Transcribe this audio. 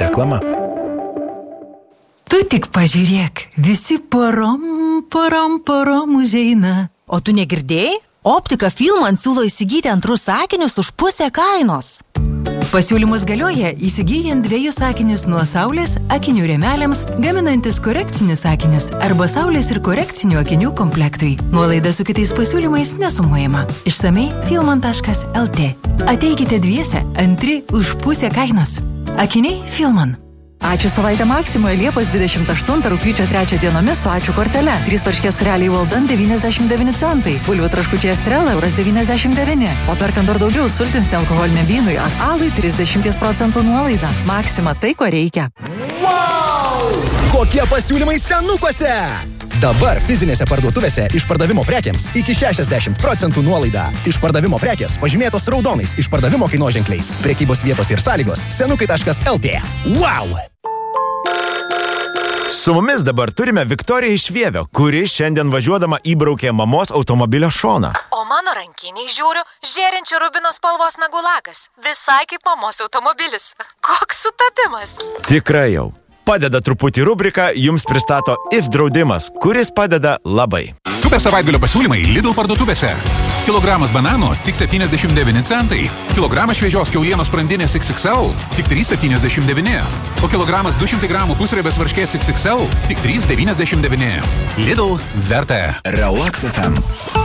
Reklama. Tu tik pažiūrėk, visi porom užeina. O tu negirdėjai? Optika Filman siūlo įsigyti antrus akinius už pusę kainos. Pasiūlymus galioja įsigyjant 2 akinius nuo saulės, akinių rėmeliams, gaminantis korekcinius akinius arba saulės ir korekcinių akinių komplektui. Nuolaida su kitais pasiūlymais nesumuojama. Išsamei filman.lt. Ateikite dviese, antri už pusę kainos. Akiniai Filman. Ačiū savaitę Maksimoje Liepos 28 rugpjūčio 3 dienomis su ačiū kortele. 3 varškės sūreliai Walden 99 centai, bulvių traškučiai Estrella €99. O perkant dar daugiau sultims nealkoholiniam vynui ar alui 30% nuolaida. Maksima tai, ko reikia. Wow! Kokie pasiūlymai senukuose! Dabar fizinėse parduotuvėse išpardavimo prekiams iki 60% nuolaida. Išpardavimo prekės pažymėtos raudonais išpardavimo kainoženkliais. Prekybos vietos ir sąlygos senukai.lt. Wow! Su mumis dabar turime Viktoriją iš Vievio, kuri šiandien važiuodama įbraukė mamos automobilio šoną. O mano rankiniai žiūriu, žėrinčio rubino spalvos nagų lakas. Visai kaip mamos automobilis. Koks sutapimas. Tikrai jau. Padeda truputį rubrika, jums pristato IF draudimas, kuris padeda labai. Super savaitgalio pasiūlymai Lidl parduotuvėse. Kilogramas bananų tik 79 centai. Kilogramas šviežios kiaulienos sprandinės XXL tik 3,79. O kilogramas 200 gramų pusriebės varškės XXL tik 3,99. Lidl verta. Relax FM.